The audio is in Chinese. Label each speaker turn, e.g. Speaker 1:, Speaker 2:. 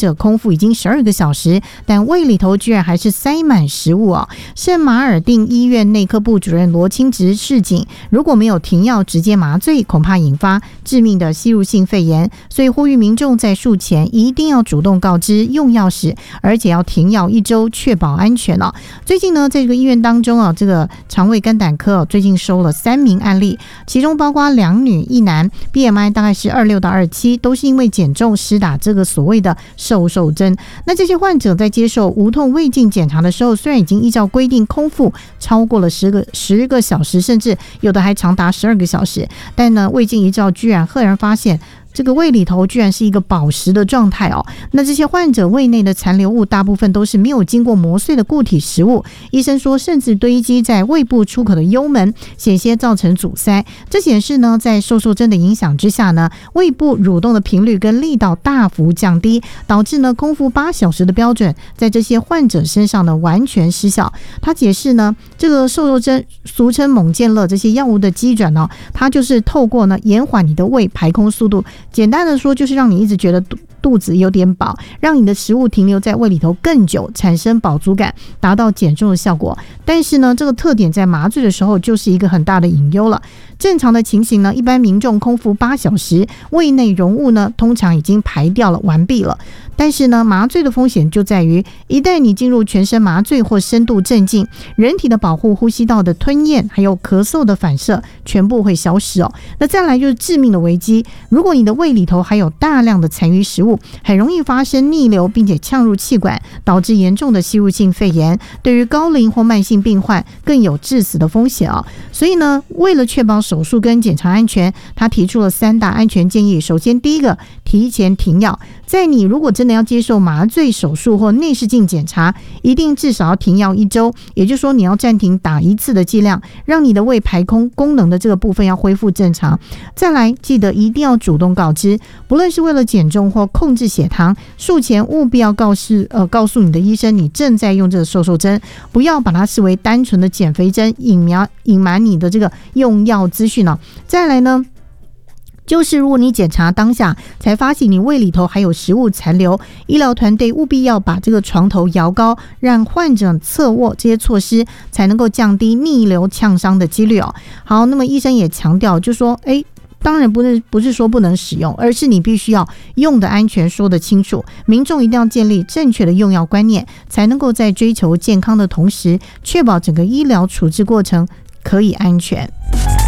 Speaker 1: 者空腹已经12个小时，但胃里头居然还是塞满食物哦。圣马尔定医院内科部主任罗清直示警，如果没有停药直接麻醉，恐怕引发致命的吸入性肺炎，所以呼吁民众在术前一定要主动告知用药时，而且要停药1周，确保安全哦。最近呢，在这个医院当中啊，这个肠胃肝胆科最近收了3名案例，其中包括2女1男 ，BMI 大概是26到27，都是因为减重施打这个所谓的瘦瘦针。那这些患者在接受无痛胃镜检查的时候，虽然已经依照规定空腹超过了10个小时，甚至有的还长达12个小时，但呢，胃镜一照居然赫然发现这个胃里头居然是一个饱食的状态哦。那这些患者胃内的残留物大部分都是没有经过磨碎的固体食物，医生说甚至堆积在胃部出口的幽门，险些造成阻塞。这显示呢，在瘦瘦针的影响之下呢，胃部蠕动的频率跟力道大幅降低，导致呢空腹8小时的标准在这些患者身上呢完全失效。他解释呢，这个瘦瘦针俗称猛健乐这些药物的机转呢，它就是透过呢延缓你的胃排空速度。简单的说，就是让你一直觉得肚子有点饱，让你的食物停留在胃里头更久，产生饱足感，达到减重的效果。但是呢，这个特点在麻醉的时候就是一个很大的隐忧了。正常的情形呢，一般民众空腹8小时，胃内容物呢通常已经排掉了，完毕了。但是呢，麻醉的风险就在于，一旦你进入全身麻醉或深度镇静，人体的保护呼吸道的吞咽还有咳嗽的反射全部会消失哦。那再来就是致命的危机，如果你的胃里头还有大量的残余食物，很容易发生逆流，并且呛入气管，导致严重的吸入性肺炎，对于高龄或慢性病患更有致死的风险哦。所以呢，为了确保手术跟检查安全，他提出了3大安全建议。首先，第一个，提前停药。在你如果真的要接受麻醉手术或内视镜检查，一定至少要停药1周，也就是说你要暂停打1次的剂量，让你的胃排空功能的这个部分要恢复正常。再来，记得一定要主动告知，不论是为了减重或控制血糖，术前务必要告诉你的医生你正在用这个瘦瘦针，不要把它视为单纯的减肥针，隐瞒你的这个用药资讯哦。再来呢，就是如果你检查当下才发现你胃里头还有食物残留，医疗团队务必要把这个床头摇高，让患者侧卧，这些措施才能够降低逆流呛伤的几率哦。好，那么医生也强调，就说当然不是说不能使用，而是你必须要用的安全说得清楚，民众一定要建立正确的用药观念，才能够在追求健康的同时，确保整个医疗处置过程可以安全。